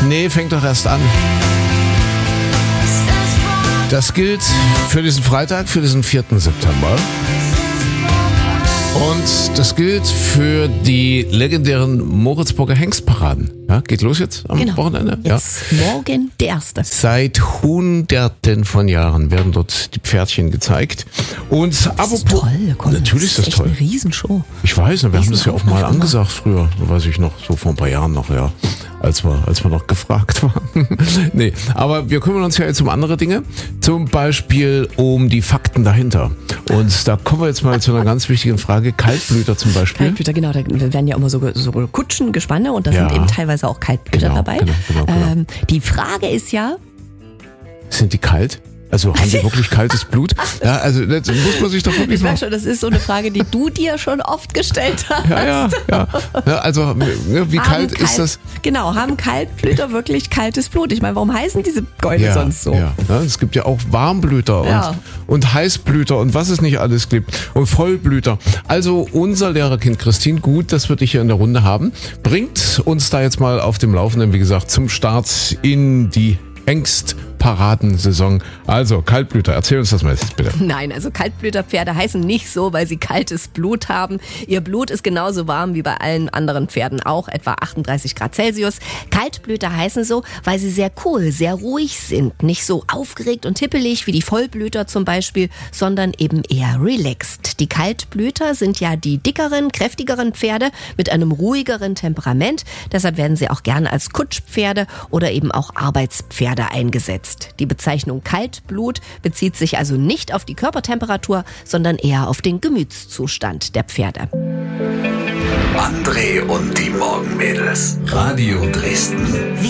Nee, fängt doch erst an. Das gilt für diesen Freitag, für diesen 4. September. Und das gilt für die legendären Moritzburger Hengstparaden. Ja, geht los jetzt am Wochenende. Jetzt morgen der erste. Seit Hunderten von Jahren werden dort die Pferdchen gezeigt. Und Das ist toll. Komm, natürlich ist das echt toll. eine Riesenshow. Ich weiß, wir haben das ja auch mal Riesenaufwand. angesagt früher, weiß ich noch, so vor ein paar Jahren noch, ja, als wir noch gefragt waren. Nee, aber wir kümmern uns ja jetzt um andere Dinge, zum Beispiel um die Fakten dahinter. Und da kommen wir jetzt mal zu einer ganz wichtigen Frage, Kaltblüter zum Beispiel. Kaltblüter, genau, da werden ja immer so Kutschen, Gespanne und da Ja. sind eben teilweise auch Kaltblüter Genau, dabei. genau. Die Frage ist ja, Sind die kalt? Also haben die wirklich kaltes Blut? Ja, also das muss man sich doch wirklich ich mal... merke schon, das ist so eine Frage, die du dir schon oft gestellt hast. Ja. Also wie kalt ist das? Genau, haben Kaltblüter wirklich kaltes Blut? Ich meine, warum heißen diese Gäule sonst so? Ja. Es gibt ja auch Warmblüter Ja. und Heißblüter und was es nicht alles gibt und Vollblüter. Also unser Lehrerkind Christine, gut, dass wir dich hier in der Runde haben, bringt uns da jetzt mal auf dem Laufenden, wie gesagt, zum Start in die Hengstparadensaison. Also Kaltblüter, erzähl uns das mal jetzt bitte. Nein, also Kaltblüterpferde heißen nicht so, weil sie kaltes Blut haben. Ihr Blut ist genauso warm wie bei allen anderen Pferden auch, etwa 38 Grad Celsius. Kaltblüter heißen so, weil sie sehr cool, sehr ruhig sind. Nicht so aufgeregt und hippelig wie die Vollblüter zum Beispiel, sondern eben eher relaxed. Die Kaltblüter sind ja die dickeren, kräftigeren Pferde mit einem ruhigeren Temperament. Deshalb werden sie auch gerne als Kutschpferde oder eben auch Arbeitspferde eingesetzt. Die Bezeichnung Kaltblut bezieht sich also nicht auf die Körpertemperatur, sondern eher auf den Gemütszustand der Pferde. André und die Morgenmädels. Radio Dresden.